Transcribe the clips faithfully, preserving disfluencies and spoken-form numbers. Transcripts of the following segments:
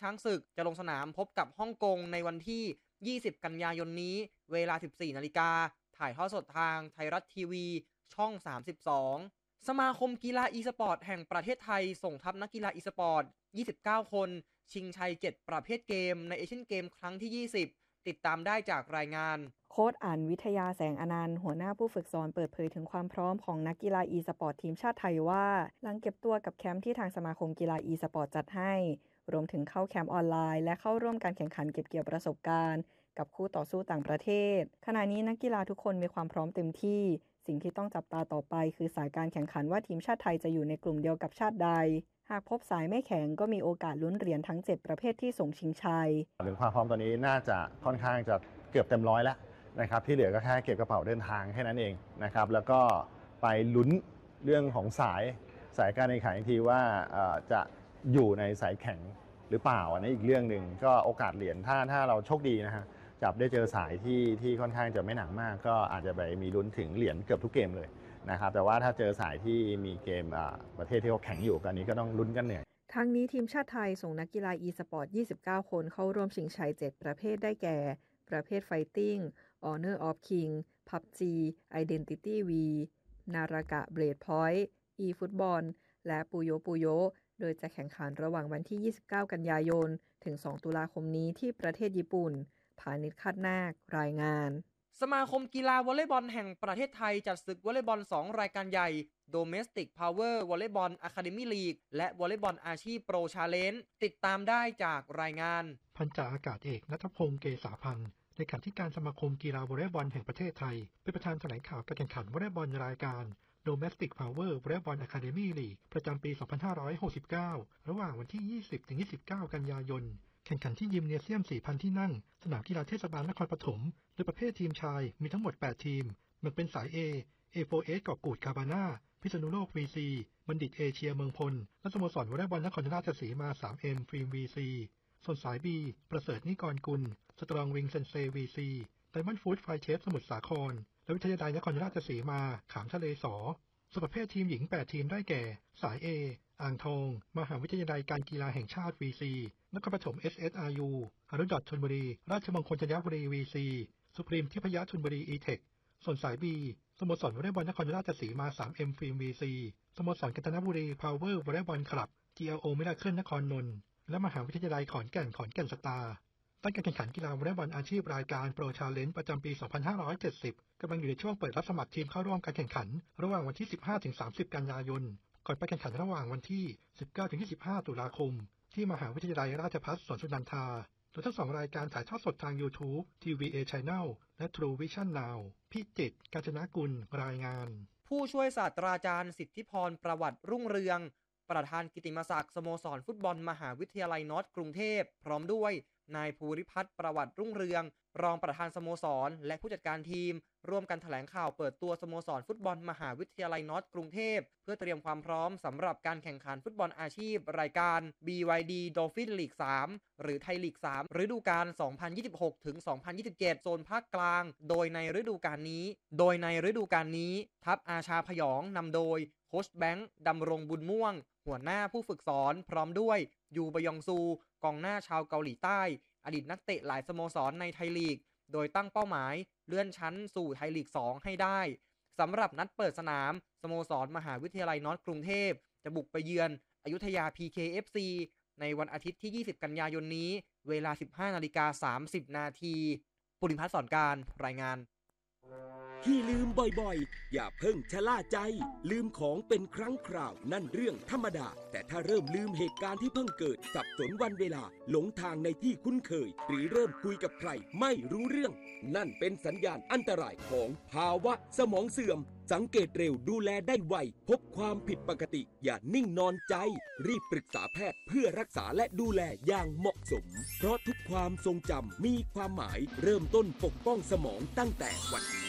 ช้างศึกจะลงสนามพบกับฮ่องกงในวันที่ยี่สิบกันยายนนี้เวลา สิบสี่นาฬิกา ถ่ายทอดสดทางไทยรัฐทีวีช่องสามสิบสองสมาคมกีฬาอีสปอร์ตแห่งประเทศไทยส่งทัพนักกีฬาอีสปอร์ตยี่สิบเก้าคนชิงชัยเจ็ดประเภทเกมในเอเชียนเกมครั้งที่ยี่สิบติดตามได้จากรายงานโค้ชอั๋นวิทยาแสงอนันต์หัวหน้าผู้ฝึกสอนเปิดเผยถึงความพร้อมของนักกีฬาอีสปอร์ตทีมชาติไทยว่าหลังเก็บตัวกับแคมป์ที่ทางสมาคมกีฬาอีสปอร์ตจัดให้รวมถึงเข้าแคมป์ออนไลน์และเข้าร่วมการแข่งขันเก็บเกี่ยวประสบการณ์กับคู่ต่อสู้ต่างประเทศขณะนี้นักกีฬาทุกคนมีความพร้อมเต็มที่สิ่งที่ต้องจับตาต่อไปคือสายการแข่งขันว่าทีมชาติไทยจะอยู่ในกลุ่มเดียวกับชาติใดหากพบสายไม่แข็งก็มีโอกาสลุ้นเหรียญทั้งเจ็ดประเภทที่ส่งชิงชัยถึงความพร้อมตอนนี้น่าจะค่อนข้างจะเกือบเต็มร้อยแล้วนะครับที่เหลือก็แค่เก็บกระเป๋าเดินทางแค่นั้นเองนะครับแล้วก็ไปลุ้นเรื่องของสายสายการแข่งขันอีกทีว่าจะอยู่ในสายแข็งหรือเปล่าอันนี้อีกเรื่องหนึ่งก็โอกาสเหรียญถ้าถ้าเราโชคดีนะฮะจับได้เจอสายที่ที่ค่อนข้างจะไม่หนักมากก็อาจจะไปมีลุ้นถึงเหรียญเกือบทุกเกมเลยนะครับแต่ว่าถ้าเจอสายที่มีเกมประเทศที่เขาแข็งอยู่กันนี้ก็ต้องลุ้นกันเหนื่อยทั้งนี้ทีมชาติไทยส่งนักกีฬา e-sport ยี่สิบเก้าคนเข้าร่วมชิงชัยเจ็ดประเภทได้แก่ประเภทไฟติ้ง Honor of King พับจี Identity V นารากะ Blade Point e-football และปูโยปูโยโดยจะแข่งขันระหว่างวันที่ยี่สิบเก้ากันยายนถึงสองตุลาคมนี้ที่ประเทศญี่ปุ่นพาณิชย์คาดนาครายงานสมาคมกีฬาวอลเลย์บอลแห่งประเทศไทยจัดศึกวอลเลย์บอลสองรายการใหญ่ Domestic Power Volleyball Academy League และวอลเลย์บอลอาชีพ Pro Challenge ติดตามได้จากรายงานพันจ่าอากาศเอกณัฐพงษ์เกษาพันธ์เลขาธิการสมาคมกีฬาวอลเลย์บอลแห่งประเทศไทยเป็นประธานแถลงข่าวการแข่งขันวอลเลย์บอลรายการ Domestic Power Volleyball Academy League ประจำปี สองพันห้าร้อยหกสิบเก้า ระหว่างวันที่ ยี่สิบถึงยี่สิบเก้า กันยายนแข่งขันที่ยิมเนเซียม สี่พัน ที่นั่งสนามกีฬาเทศบาลนครปฐมโดยประเภททีมชายมีทั้งหมดแปดทีมแบ่งเป็นสาย A เอ โฟร์ เอส เกาะกูดคาบาน่าพิษณุโลก วี ซี บัณฑิตเอเชียเมืองพลและสโมสรวอลเลย์บอลนครราชสีมา ทรี เอ็ม ฟิล์ม วี ซี ส่วนสาย B ประเสริฐนิกรกุลสตรองวิงเซนเซ วี ซี ไดมอนด์ฟู้ดไฟเชฟสมุทรสาครและวิทยาลัยนครราชสีมาขามทะเลสอส่วนประเภททีมหญิงแปดทีมได้แก่สาย A อ่างทองมหาวิทยาลัยการกีฬาแห่งชาติ วี ซี นครปฐม เอส เอส อาร์ ยู อรุณดอทชลบุรีราชมงคลธัญบุรี วี ซี สุพรีมทิพยชลบุรี อี เทค ส่วนสาย B สโมสรวอลเลย์บอลนครราชสีมา ทรี เอ็ม ฟิล์ม วี ซี สโมสรกาญจนบุรีพาวเวอร์วอลเลย์บอลคลับ จี แอล โอ มิราเคิลนครนนท์และมหาวิทยาลัยขอนแก่นขอนแก่นสตาร์ด้านการแข่งขันกีฬาวอลเลย์บอลอาชีพรายการ Pro Challenge ประจำปี สองพันห้าร้อยเจ็ดสิบ กำลังอยู่ในช่วงเปิดรับสมัครทีมเข้าร่วมการแข่งขันระหว่างวันที่ สิบห้าถึงสามสิบ กันยายนก่อนไปแข่งขันระหว่างวันที่ สิบเก้าถึงยี่สิบห้า ตุลาคมที่มหาวิทยาลัยราชภัฏสวนสุนันทาโดยทั้งสองรายการถ่ายทอดสดทาง YouTube ที วี เอ Channel และ True Vision Now พิจิตร กาญจนกุลรายงานผู้ช่วยศาสตราจารย์สิทธิพรประวัติรุ่งเรืองประธานกิตติมศักดิ์สโมสรฟุตบอลมหาวิทยาลัยนอร์ทกรุงเทพพร้อมด้วยนายภูริพัฒน์ประวัติรุ่งเรืองรองประธานสโมสรและผู้จัดการทีมร่วมกันแถลงข่าวเปิดตัวสโมสรฟุตบอลมหาวิทยาลัยนอร์ทกรุงเทพเพื่อเตรียมความพร้อมสำหรับการแข่งขันฟุตบอลอาชีพรายการ บี วาย ดี Dolphin League สาม หรือไทยลีก สาม ฤดูกาล สองพันยี่สิบหกถึงสองพันยี่สิบเจ็ด โซนภาคกลางโดยในฤดูกาลนี้โดยในฤดูกาลนี้ทัพอาชาพยองนำโดยโค้ชแบงค์ดำรงบุญม่วงหัวหน้าผู้ฝึกสอนพร้อมด้วยยูบยองซูกองหน้าชาวเกาหลีใต้อดีตนักเตะหลายสโมสรในไทยลีกโดยตั้งเป้าหมายเลื่อนชั้นสู่ไทยลีก สอง ให้ได้สำหรับนัดเปิดสนามสโมสรมหาวิทยาลัยนอร์ทกรุงเทพจะบุกไปเยือนอยุธยา พี เค เอฟ ซี ในวันอาทิตย์ที่ ยี่สิบ กันยายนนี้เวลา สิบห้านาฬิกาสามสิบ นาทีปุริพัฒน์สอนการรายงานที่ลืมบ่อยๆอย่าเพิ่งชะล่าใจลืมของเป็นครั้งคราวนั่นเรื่องธรรมดาแต่ถ้าเริ่มลืมเหตุการณ์ที่เพิ่งเกิดสับสนวันเวลาหลงทางในที่คุ้นเคยหรือเริ่มคุยกับใครไม่รู้เรื่องนั่นเป็นสัญญาณอันตรายของภาวะสมองเสื่อมสังเกตเร็วดูแลได้ไวพบความผิดปกติอย่านิ่งนอนใจรีบปรึกษาแพทย์เพื่อรักษาและดูแลอย่างเหมาะสมเพราะทุกความทรงจำมีความหมายเริ่มต้นปกป้องสมองตั้งแต่วันนี้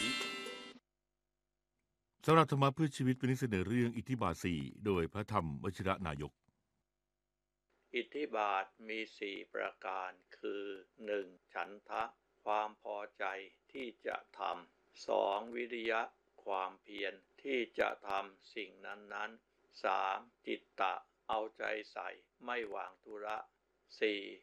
สำหรับธรรมะเพื่อชีวิตเป็นนิเสนอเรื่องอิทธิบาทสี่โดยพระธรรมวชิรนายกอิทธิบาทมีสี่ประการคือ หนึ่ง. ฉันทะความพอใจที่จะทำ สอง. วิริยะความเพียรที่จะทำสิ่งนั้นๆ สาม. จิตตะเอาใจใส่ไม่วางธุระ สี่.